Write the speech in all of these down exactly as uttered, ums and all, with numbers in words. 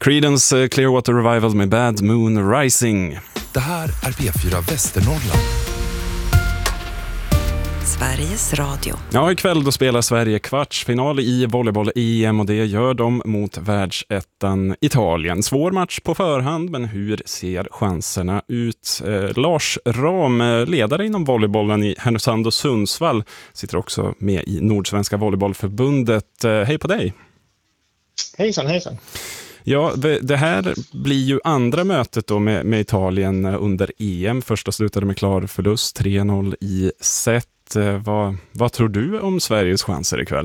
Creedence Clearwater Revival med Bad Moon Rising. Det här är P fyra Västernorrland. Sveriges Radio. Ja, ikväll då spelar Sverige kvartsfinal i volleyboll-E M och det gör de mot världsettan Italien. Svår match på förhand, men hur ser chanserna ut? Eh, Lars Ram, ledare inom volleybollen i Härnösand och Sundsvall, sitter också med i Nordsvenska volleybollförbundet. Eh, hej på dig! Hejsan, hejsan! Ja, det, det här blir ju andra mötet då med, med Italien under E M. Första slutade med klar förlust, tre noll i set. Vad, vad tror du om Sveriges chanser ikväll?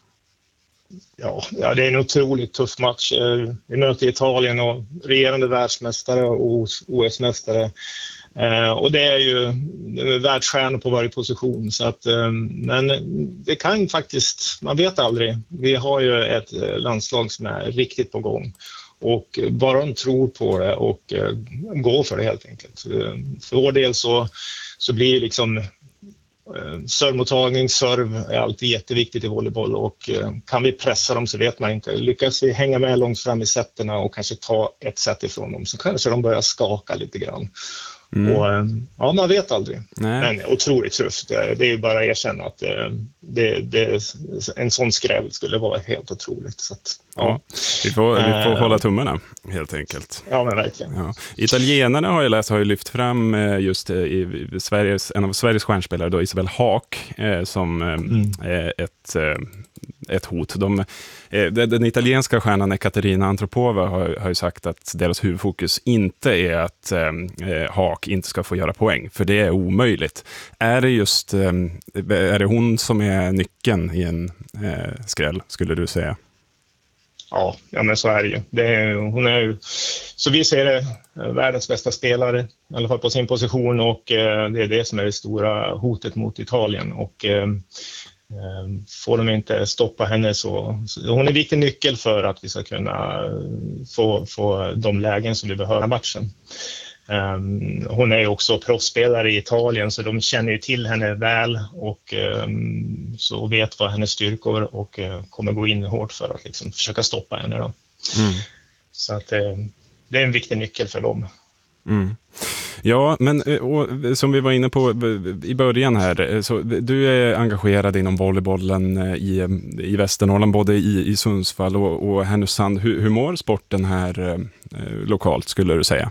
Ja, ja, det är en otroligt tuff match. Vi möter Italien och regerande världsmästare och O S-mästare. Och det är ju världsstjärnor på varje position. Så att, men det kan faktiskt, man vet aldrig. Vi har ju ett landslag som är riktigt på gång. Och bara de tror på det och går för det helt enkelt. För vår del så, så blir liksom servmottagning, serv är alltid jätteviktigt i volleyboll och kan vi pressa dem så vet man inte. Lyckas vi hänga med långt fram i setterna och kanske ta ett set ifrån dem så kanske de börjar skaka lite grann. Mm. Och, ja, man vet aldrig. Nej. Men otroligt tufft. Det, det är ju bara att erkänna att det, det, en sån skräll skulle vara helt otroligt. Så att, ja. Ja, vi får, vi får äh, hålla tummarna helt enkelt. Ja, men verkligen. Ja. Italienarna har ju läst har ju lyft fram just i Sveriges, en av Sveriges stjärnspelare då, Isabel Haak som mm. ett, ett hot. De, den italienska stjärnan Ekaterina Antropova har, har ju sagt att deras huvudfokus inte är att eh, Haak inte ska få göra poäng, för det är omöjligt. Är det just eh, är det hon som är nyckeln i en eh, skräll, skulle du säga? Ja, ja, men så är det ju. Det är, hon är ju, så vi ser det, världens bästa spelare, i alla fall på sin position, och eh, det är det som är det stora hotet mot Italien. Och eh, får de inte stoppa henne så, så hon är en viktig nyckel för att vi ska kunna få, få de lägen som vi behöver i matchen. Um, hon är ju också proffsspelare i Italien så de känner ju till henne väl och um, så vet vad hennes styrkor och uh, kommer gå in hårt för att liksom försöka stoppa henne då. Mm. Så att uh, det är en viktig nyckel för dem. Mm. Ja, men och, som vi var inne på i början här, så du är engagerad inom volleybollen i, i Västernorrland, både i, i Sundsvall och, och Härnösand. Hur, hur mår sporten här eh, lokalt, skulle du säga?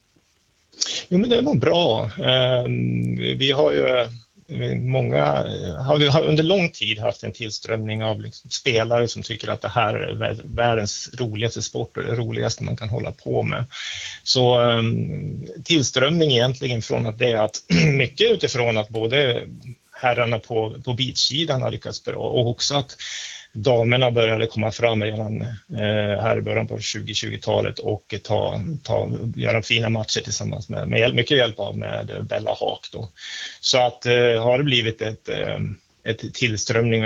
Jo, men det var bra. Vi har ju många, har under lång tid haft en tillströmning av liksom spelare som tycker att det här är världens roligaste sport och det roligaste man kan hålla på med. Så tillströmning egentligen från att det är att mycket utifrån att både herrarna på, på beachsidan har lyckats bra och också att damerna började komma fram redan eh, här i början på tjugo-tjugotalet och ta, ta, göra fina matcher tillsammans med, med mycket hjälp av med Bella Haak då. Så att eh, har det blivit ett, eh, ett tillströmning